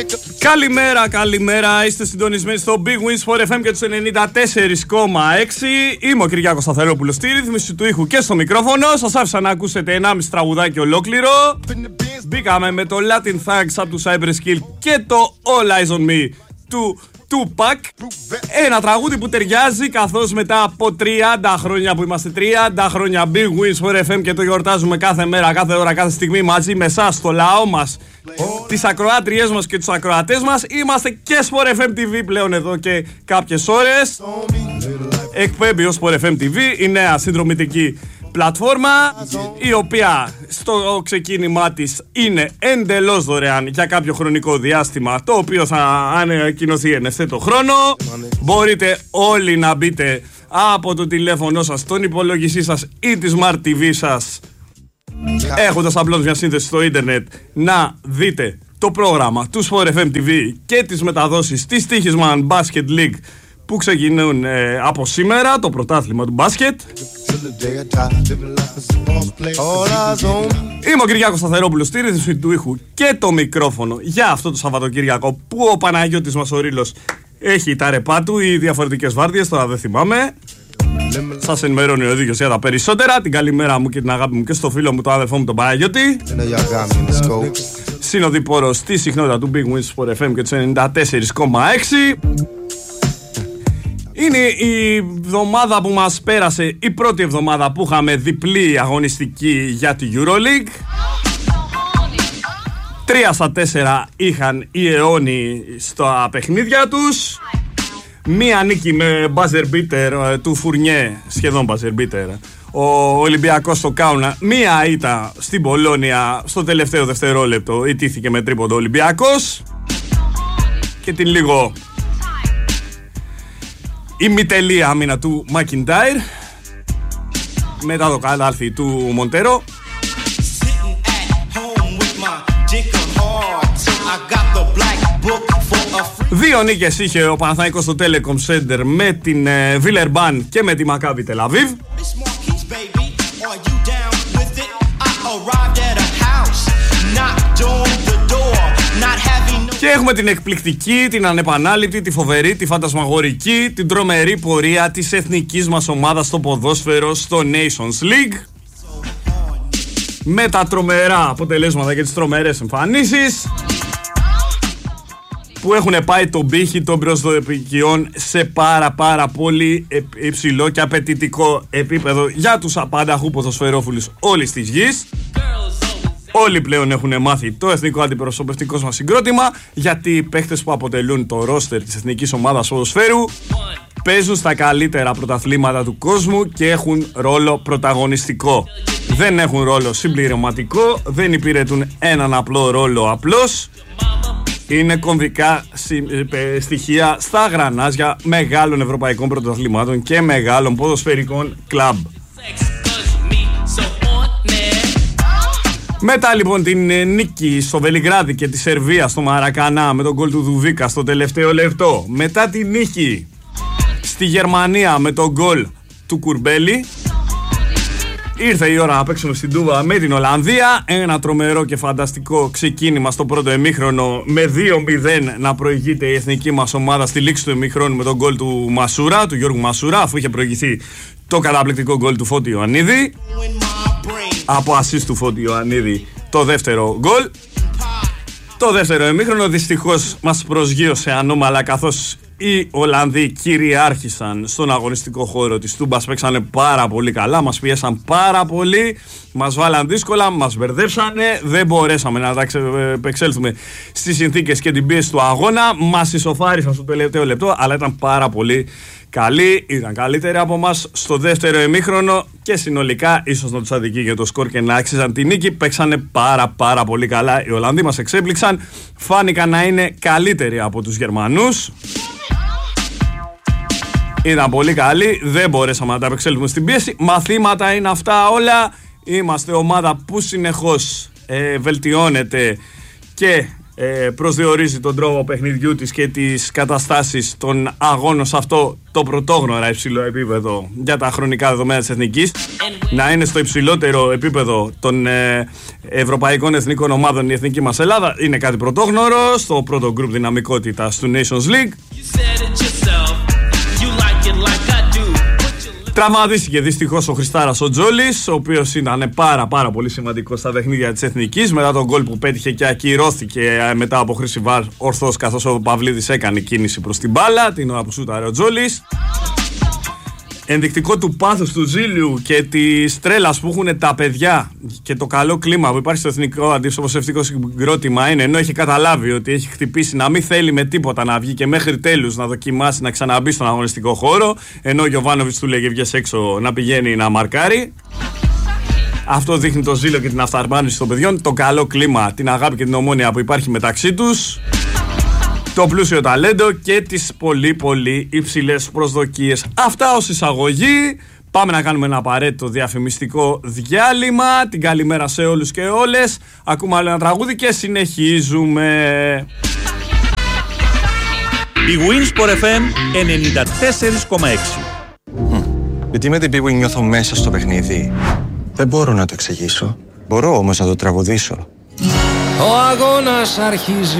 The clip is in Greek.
Καλημέρα, είστε συντονισμένοι στο Big Wins for FM και τους 94,6. Είμαι ο Κυριάκος Σταθερόπουλος στη ρύθμιση του ήχου και στο μικρόφωνο. Σας άφησα να ακούσετε 1,5 τραγουδάκι ολόκληρο. Μπήκαμε με το Latin Thugs από του Cyberskill και το All Eyes on Me του Tupac. Ένα τραγούδι που ταιριάζει, καθώς μετά από 30 χρόνια που είμαστε 30 χρόνια Big Wins for FM και το γιορτάζουμε κάθε μέρα, κάθε ώρα, κάθε στιγμή μαζί με εσάς, το λαό μας, τις ακροάτριές μας και τους ακροατές μας. Είμαστε και Sport FM TV πλέον εδώ και κάποιες ώρες. Εκπέμπει ως Sport FM TV, η νέα συνδρομητική πλατφόρμα, η οποία στο ξεκίνημά της είναι εντελώς δωρεάν για κάποιο χρονικό διάστημα, το οποίο θα ανακοινωθεί εν ευθέτω χρόνο. Μπορείτε όλοι να μπείτε από το τηλέφωνο σας, τον υπολογιστή σας ή τη Smart TV σας, έχοντας απλώς μια σύνδεση στο ίντερνετ, να δείτε το πρόγραμμα του Sport FM TV και τις μεταδόσεις της Τύχησμαν Basket League που ξεκινούν από σήμερα, το πρωτάθλημα του μπάσκετ. Είμαι ο Κυριάκος Σταθερόπουλος στη ρύθμιση του ήχου και το μικρόφωνο για αυτό το Σαββατοκύριακο που ο Παναγιώτης μας ο Ρήλος έχει τα ρεπά του ή διαφορετικές βάρδιες, τώρα δεν θυμάμαι. Σας ενημερώνει ο ίδιος για τα περισσότερα. Την καλημέρα μου και την αγάπη μου και στο φίλο μου, τον αδελφό μου τον Παναγιώτη. Συνοδοιπόρος στη συχνότητα του Big Wins for FM και τους 94,6. Είναι η εβδομάδα που μας πέρασε, η πρώτη εβδομάδα που είχαμε διπλή αγωνιστική για τη EuroLeague. 3-4 είχαν οι αιώνιοι στα παιχνίδια τους. Μία νίκη με buzzer beater του Φουρνιέ, σχεδόν buzzer beater, ο Ολυμπιακός στο Κάουνα. Μία ήττα στην Πολώνια στο τελευταίο δευτερόλεπτο, ιτήθηκε με τρίποντο ο Ολυμπιακός. Και την λίγο ημιτελή άμυνα του Μακιντάιρ μετά το καλάθι του Μοντέρο. Δύο νίκες είχε ο Παναθηναϊκός στο Telecom Center με την Βιλερμπάν και με τη Μακάμπι Τελαβίβ. Και έχουμε την εκπληκτική, την ανεπανάληπτη, τη φοβερή, τη φαντασμαγορική, την τρομερή πορεία της εθνικής μας ομάδας στο ποδόσφαιρο στο Nations League, με τα τρομερά αποτελέσματα και τις τρομερές εμφανίσεις που έχουν πάει τον πύχη των προσδοκιών σε πάρα πολύ υψηλό και απαιτητικό επίπεδο για τους απάνταχου ποδοσφαιρόφιλους όλης της γης. Όλοι πλέον έχουν μάθει το εθνικό αντιπροσωπευτικό μας συγκρότημα, γιατί οι παίχτες που αποτελούν το ρόστερ της εθνικής ομάδας ποδοσφαίρου παίζουν στα καλύτερα πρωταθλήματα του κόσμου και έχουν ρόλο πρωταγωνιστικό. Δεν έχουν ρόλο συμπληρωματικό, δεν υπηρετούν έναν απλό ρόλο απλώς. Είναι κομβικά στοιχεία στα γρανάζια μεγάλων ευρωπαϊκών πρωταθλημάτων και μεγάλων ποδοσφαιρικών κλαμπ. Μετά λοιπόν την νίκη στο Βελιγράδι και τη Σερβία στο Μαρακανά με τον γκολ του Δουβίκα στο τελευταίο λεπτό, μετά την νίκη στη Γερμανία με τον γκολ του Κουρμπέλη, ήρθε η ώρα να παίξουμε στην Τούβα με την Ολλανδία. Ένα τρομερό και φανταστικό ξεκίνημα στο πρώτο ημίχρονο, με 2-0 να προηγείται η εθνική μας ομάδα στη λήξη του ημίχρονου με τον γκολ του Μασούρα, του Γιώργου Μασούρα, αφού είχε προηγηθεί το καταπληκτικό γκολ του Φώτη Ιωαννίδη. Από ασίστ του Φώτη Ιωαννίδη το δεύτερο γκολ. Το δεύτερο ημίχρονο δυστυχώς μας προσγείωσε ανώμαλα, καθώς οι Ολλανδοί κυριάρχησαν στον αγωνιστικό χώρο της Τούμπας, παίξανε πάρα πολύ καλά, μας πιέσαν πάρα πολύ, μας βάλαν δύσκολα, μας μπερδέψανε, δεν μπορέσαμε να τα επεξέλθουμε στις συνθήκες και την πίεση του αγώνα, μας ισοφάρισαν στο τελευταίο λεπτό, αλλά ήταν πάρα πολύ καλοί, ήταν καλύτεροι από μας στο δεύτερο ημίχρονο και συνολικά ίσως να τους αδικεί για το σκορ και να άξιζαν τη νίκη. Παίξανε πάρα πολύ καλά. Οι Ολλανδοί μας εξέπληξαν, φάνηκαν να είναι καλύτεροι από τους Γερμανούς. Ήταν πολύ καλοί, δεν μπορέσαμε να τα απεξέλθουμε στην πίεση. Μαθήματα είναι αυτά όλα. Είμαστε ομάδα που συνεχώς βελτιώνεται και προσδιορίζει τον τρόπο παιχνιδιού της και τις καταστάσεις των αγώνων σε αυτό το πρωτόγνωρα υψηλό επίπεδο για τα χρονικά δεδομένα της εθνικής. Να είναι στο υψηλότερο επίπεδο των ευρωπαϊκών εθνικών ομάδων η εθνική μας Ελλάδα είναι κάτι πρωτόγνωρο στο πρώτο γκρουπ δυναμικότητας του Nations League. Τραυματίστηκε δυστυχώς ο Χριστάρας ο Τζόλης, ο οποίος ήταν πάρα πολύ σημαντικός στα παιχνίδια της εθνικής μετά τον γκολ που πέτυχε και ακυρώθηκε μετά από χρήση βαρ ορθώς, καθώς ο Παυλίδης έκανε κίνηση προς την μπάλα την ώρα που σούταρε ο Τζόλης. Ενδεικτικό του πάθους του ζήλιου και της τρέλας που έχουν τα παιδιά και το καλό κλίμα που υπάρχει στο εθνικό αντιπροσωπευτικό συγκρότημα είναι, ενώ έχει καταλάβει ότι έχει χτυπήσει, να μην θέλει με τίποτα να βγει και μέχρι τέλους να δοκιμάσει να ξαναμπεί στον αγωνιστικό χώρο, ενώ ο Γιοβάνοβιτς του λέγε βγες έξω να πηγαίνει να μαρκάρει. Αυτό δείχνει το ζήλο και την αυταρμάνιση των παιδιών, το καλό κλίμα, την αγάπη και την ομόνοια που υπάρχει μεταξύ τους, το πλούσιο ταλέντο και τις πολύ υψηλές προσδοκίες. Αυτά ως εισαγωγή. Πάμε να κάνουμε ένα απαραίτητο διαφημιστικό διάλειμμα. Την καλημέρα σε όλους και όλες. Ακούμε άλλο ένα τραγούδι και συνεχίζουμε. Η Winsport FM 94,6. Γιατί με την Big Win νιώθω μέσα στο παιχνίδι. Δεν μπορώ να το εξηγήσω. Μπορώ όμως να το τραγουδήσω. Ο αγώνας αρχίζει.